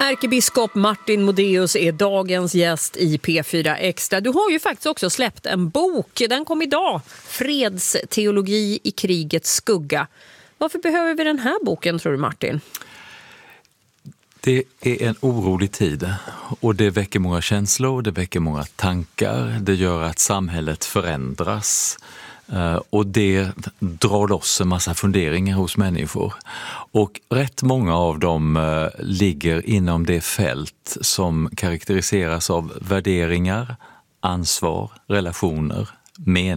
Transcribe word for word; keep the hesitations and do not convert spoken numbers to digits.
Ärkebiskop Martin Modéus är dagens gäst i P fyra Extra. Du har ju faktiskt också släppt en bok. Den kom idag. Fredsteologi i krigets skugga. Varför behöver vi den här boken, tror du, Martin? Det är en orolig tid och det väcker många känslor, det väcker många tankar. Det gör att samhället förändras och det drar loss en massa funderingar hos människor. Och rätt många av dem ligger inom det fält som karaktäriseras av värderingar, ansvar, relationer, mening.